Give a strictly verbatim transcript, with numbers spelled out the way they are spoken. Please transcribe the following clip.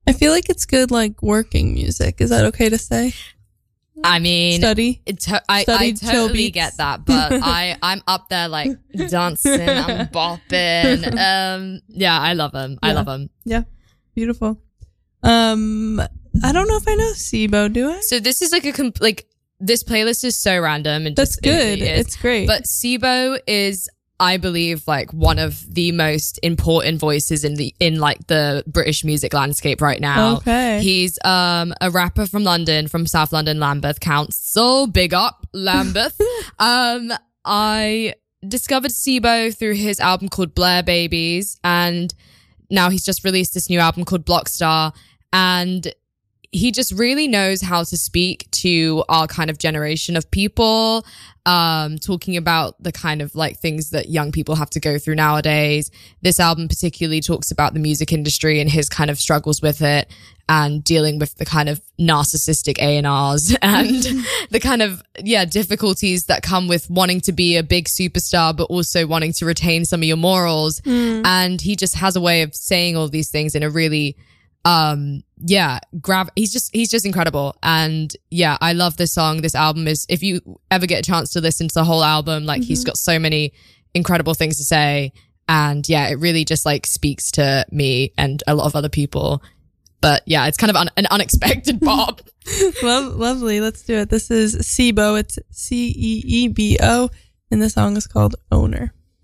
I feel like it's good, like, working music. Is that okay to say? I mean, study. It to- I, Study, I totally beats. get that, but I, I'm up there like dancing, I'm bopping. Um, yeah, I love him. I Yeah. love him. Yeah, beautiful. Um, I don't know if I know SIBO, do I? So this is like a comp- like this playlist is so random and That's just, good. It really is. It's great. But SIBO is, I believe, like one of the most important voices in the in like the British music landscape right now. Okay. He's um a rapper from London, from South London, Lambeth Council. Big up, Lambeth. um, I discovered SIBO through his album called Blair Babies, and now he's just released this new album called Blockstar, and he just really knows how to speak to our kind of generation of people, um, talking about the kind of like things that young people have to go through nowadays. This album particularly talks about the music industry and his kind of struggles with it and dealing with the kind of narcissistic A and Rs and the kind of, yeah, difficulties that come with wanting to be a big superstar, but also wanting to retain some of your morals. Mm. And he just has a way of saying all these things in a really, um yeah grab he's just he's just incredible. And yeah, I love this song. This album is, if you ever get a chance to listen to the whole album, like mm-hmm. he's got so many incredible things to say, and yeah, it really just like speaks to me and a lot of other people. But yeah, it's kind of un- an unexpected pop. Lo- lovely. Let's do it. This is SIBO. It's C E E B O, and the song is called Owner.